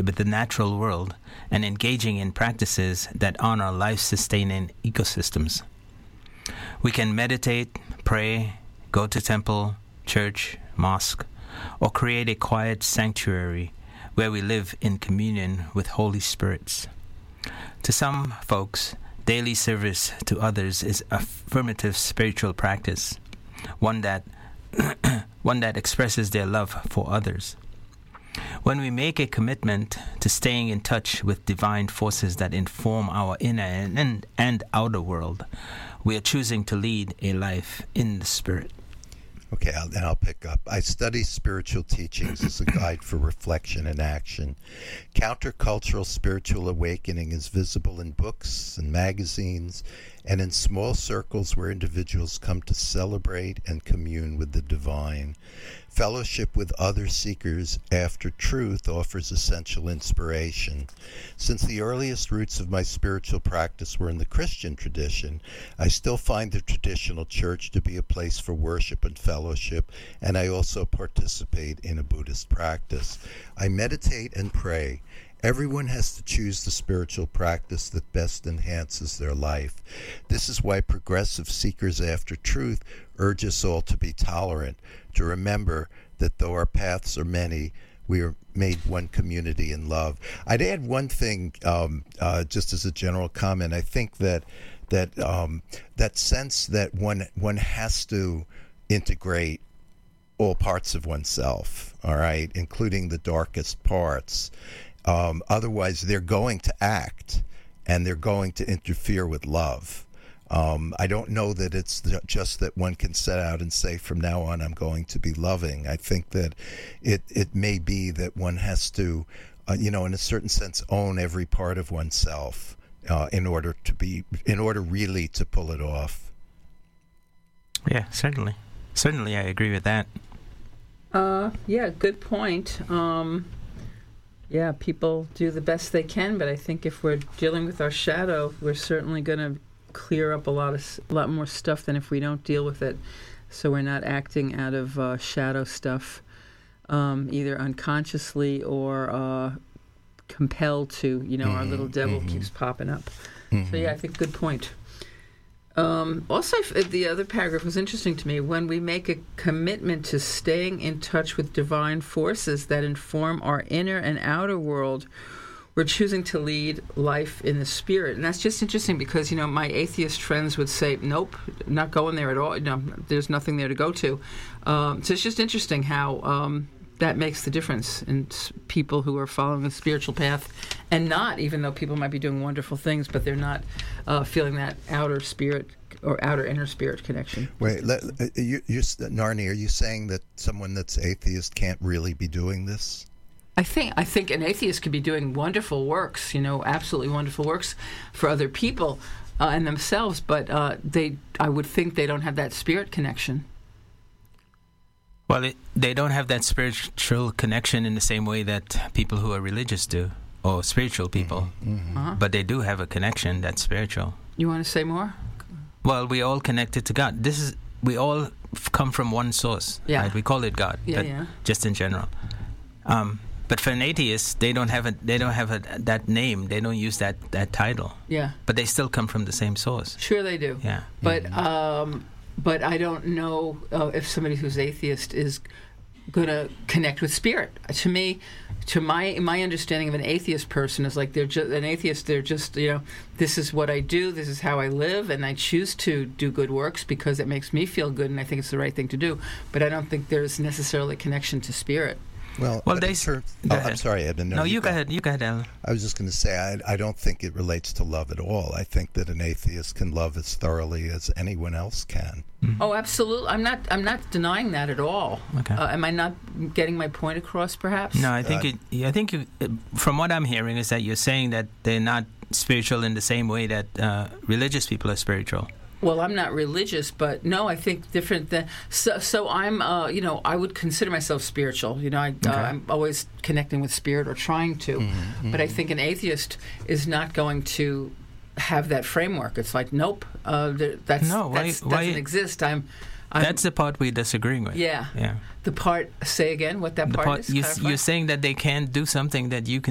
with the natural world and engaging in practices that honor life-sustaining ecosystems. We can meditate, pray, go to temple, church, mosque, or create a quiet sanctuary where we live in communion with Holy Spirits. To some folks, daily service to others is a affirmative spiritual practice, one that expresses their love for others. When we make a commitment to staying in touch with divine forces that inform our inner and outer world, we are choosing to lead a life in the Spirit. Okay, I'll pick up. I study spiritual teachings as a guide for reflection and action. Countercultural spiritual awakening is visible in books and magazines and in small circles where individuals come to celebrate and commune with the divine. Fellowship with other seekers after truth offers essential inspiration. Since the earliest roots of my spiritual practice were in the Christian tradition, I still find the traditional church to be a place for worship and fellowship, and I also participate in a Buddhist practice. I meditate and pray. Everyone has to choose the spiritual practice that best enhances their life. This is why progressive seekers after truth urge us all to be tolerant, to remember that though our paths are many, we are made one community in love. I'd add one thing, just as a general comment. I think that sense that one has to integrate all parts of oneself, all right, including the darkest parts. Otherwise, they're going to act, and they're going to interfere with love. I don't know that it's just that one can set out and say, from now on, I'm going to be loving. I think that it may be that one has to, in a certain sense, own every part of oneself in order really to pull it off. Yeah, certainly. Certainly, I agree with that. Yeah, good point. Yeah, people do the best they can, but I think if we're dealing with our shadow, we're certainly going to clear up a lot more stuff than if we don't deal with it. So we're not acting out of shadow stuff, either unconsciously or compelled to. Our little devil keeps popping up. So yeah, I think good point. Also, the other paragraph was interesting to me. When we make a commitment to staying in touch with divine forces that inform our inner and outer world, we're choosing to lead life in the Spirit. And that's just interesting because, my atheist friends would say, nope, not going there at all. There's nothing there to go to. So it's just interesting how that makes the difference in people who are following the spiritual path and not, even though people might be doing wonderful things, but they're not feeling that outer spirit or outer inner spirit connection. Wait, Narni, are you saying that someone that's atheist can't really be doing this? I think an atheist could be doing wonderful works, absolutely wonderful works for other people and themselves, but I would think they don't have that spirit connection. Well, they don't have that spiritual connection in the same way that people who are religious do, or spiritual people. But they do have a connection that's spiritual. You want to say more? Well, we all connected to God. We all come from one source. Yeah. Right? We call it God. Just in general. But for an atheist, they don't have that name. They don't use that title. Yeah. But they still come from the same source. Sure, they do. Yeah. But I don't know if somebody who's atheist is going to connect with spirit. To me, to my understanding of an atheist person is like they're just an atheist. They're just this is what I do. This is how I live, and I choose to do good works because it makes me feel good, and I think it's the right thing to do. But I don't think there's necessarily a connection to spirit. Well, I'm sorry, Edmund. No, you go ahead. You go ahead, Alan. I was just going to say, I don't think it relates to love at all. I think that an atheist can love as thoroughly as anyone else can. Oh, absolutely. I'm not denying that at all. Okay. Am I not getting my point across, perhaps? No, I think from what I'm hearing is that you're saying that they're not spiritual in the same way that religious people are spiritual. Well, I'm not religious, but no, I think different. So I'm, I would consider myself spiritual. I'm always connecting with spirit or trying to. But I think an atheist is not going to have that framework. It's like, nope, that doesn't exist. That's the part we're disagreeing with. Yeah. The part, say again what that part is? You're saying that they can't do something that you can